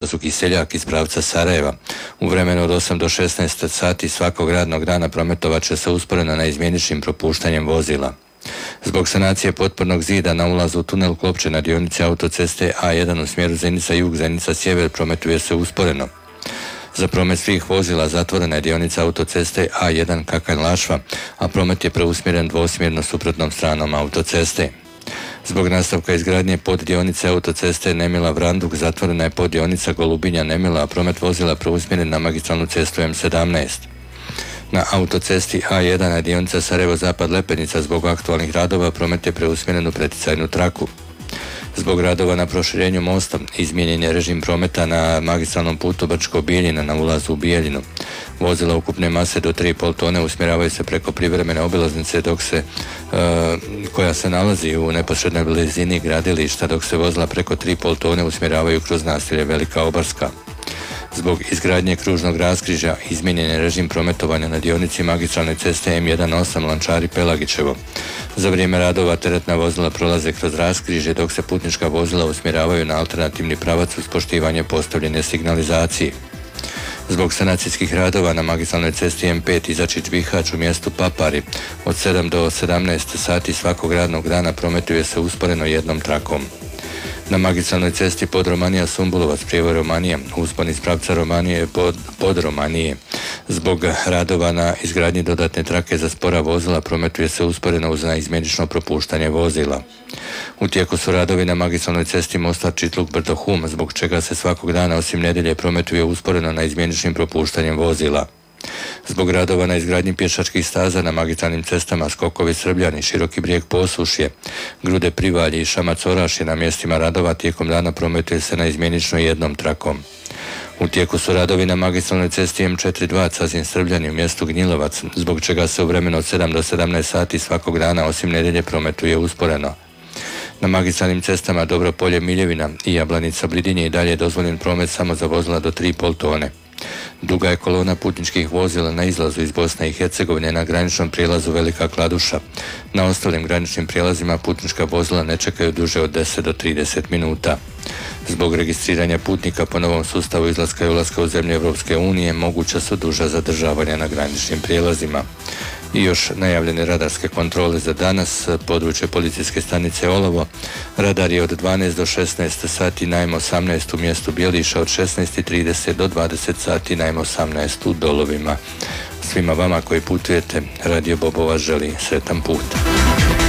ulazu Kiseljak iz pravca Sarajeva. U vremenu od 8 do 16 sati svakog radnog dana prometovat će se usporeno neizmjeničnim propuštanjem vozila. Zbog sanacije potpornog zida na ulazu u tunel Klopče na dionici autoceste A1 u smjeru Zenica-jug, Zenica-sjever prometuje se usporeno. Za promet svih vozila zatvorena je dionica autoceste A1 Kakanj-Lašva, a promet je preusmjeren dvosmjerno suprotnom stranom autoceste. Zbog nastavka izgradnje poddionice autoceste Nemila-Vranduk zatvorena je poddionica Golubinja-Nemila, a promet vozila preusmjeren na magistralnu cestu M17. Na autocesti A1 na dionica Sarajevo-Zapad-Lepenica zbog aktualnih radova promet je preusmjeren u preticajnu traku. Zbog radova na proširenju mosta izmijenjen je režim prometa na magistralnom putu Brčko-Bijeljina na ulazu u Bijeljinu. Vozila ukupne mase do 3,5 tone usmjeravaju se preko privremene obilaznice koja se nalazi u neposrednoj blizini gradilišta, dok se vozila preko 3,5 tone usmjeravaju kroz naselje Velika Obarska. Zbog izgradnje kružnog raskrižja izmijenjen je režim prometovanja na dionici magistralne ceste M18 Lančari-Pelagićevo. Za vrijeme radova teretna vozila prolaze kroz raskrižje, dok se putnička vozila usmjeravaju na alternativni pravac uz poštivanje postavljene signalizacije. Zbog sanacijskih radova na magistralnoj cesti M5 Izačić-Bihać u mjestu Papari od 7 do 17 sati svakog radnog dana prometuje se usporeno jednom trakom. Na magistralnoj cesti Podromanija-Sumbulovac, prijevoj Romanija, uspon iz pravca Romanije pod Romanije. Zbog radova na izgradnji dodatne trake za spora vozila prometuje se usporeno uz neizmjenično propuštanje vozila. U tijeku su radovi na magistralnoj cesti Mostar Čitluk-Brdo-Hum, zbog čega se svakog dana osim nedjelje prometuje usporeno neizmjeničnim propuštanjem vozila. Zbog radova na izgradnji pješačkih staza na magistralnim cestama Skokovi-Srbljani, Široki Brijeg-Posušje, Grude-Privalje i Šamac-Orašje na mjestima radova tijekom dana prometuje se neizmjenično jednom trakom. U tijeku su radovi na magistralnoj cesti M42 Cazin-Srbljani u mjestu Gnjilovac, zbog čega se u vremenu od 7 do 17 sati svakog dana osim nedjelje prometuje usporeno. Na magistralnim cestama Dobropolje-Miljevina i Jablanica-Bridinje i dalje je dozvoljen promet samo za vozila do 3,5 tone. Duga je kolona putničkih vozila na izlazu iz Bosne i Hercegovine na graničnom prijelazu Velika Kladuša. Na ostalim graničnim prijelazima putnička vozila ne čekaju duže od 10 do 30 minuta. Zbog registriranja putnika po novom sustavu izlaska i ulaska u zemlje Europske unije moguća su duža zadržavanja na graničnim prijelazima. I još najavljene radarske kontrole za danas, područje policijske stanice Olovo. Radar je od 12 do 16 sati na M18 u mjestu Bjeliša, od 16:30 do 20 sati na M18 u Dolovima. Svima vama koji putujete, Radio Bobova želi sretan put.